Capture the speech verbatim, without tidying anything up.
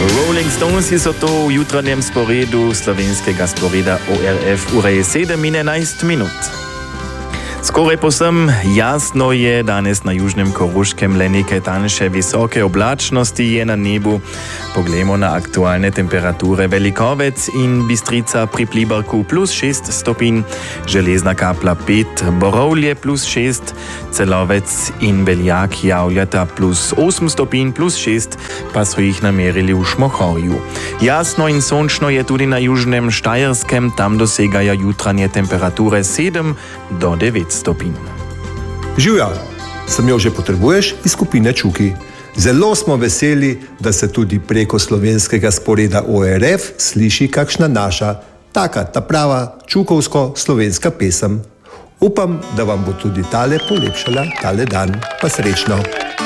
Rolling Stones so to v jutranjem sporedu slovenskega sporeda O R F ura je sedem in enajst minut. Skoraj posem jasno je danes na južnem Koroškem, le nekaj tanjše visoke oblačnosti je na nebu. Poglejmo na aktualne temperature. Velikovec in Bistrica pri Plibarku plus šest stopinj, Železna Kapla pet, Borovlje plus šest, Celovec in Beljak javljata plus osem stopinj, plus šest pa so jih namerili v Šmohorju. Jasno in sončno je tudi na južnem Štajerskem, tam dosegajo jutranje temperature sedem do devet stopinj. Živja, sem jo že potrebuješ iz skupine Čuki. Zelo smo veseli, da se tudi preko slovenskega sporeda O R F sliši kakšna naša, taka ta prava čukovsko-slovenska pesem. Upam, da vam bo tudi tale polepšala tale dan. Pa srečno!